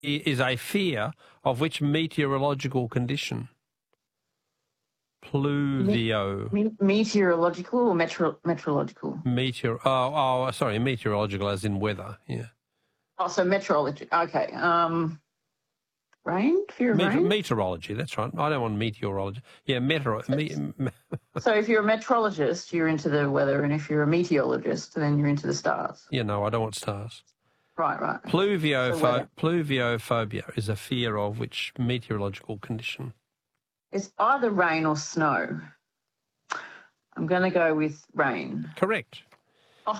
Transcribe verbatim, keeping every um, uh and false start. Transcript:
is a fear of which meteorological condition? Pluvio. Me- meteorological or metro- meteorological? Meteor. Oh, oh, sorry, meteorological as in weather. Yeah. Oh, so meteorology. Okay. Um, rain? Fear of Meteor- rain? meteorology, that's right. I don't want meteorology. Yeah, meteor. Me- So if you're a meteorologist, you're into the weather, and if you're a meteorologist, then you're into the stars. yeah, no, I don't want stars. Right, right. Pluviopho- So weather. pluviophobia is a fear of which meteorological condition? It's either rain or snow. I'm going to go with rain. Correct.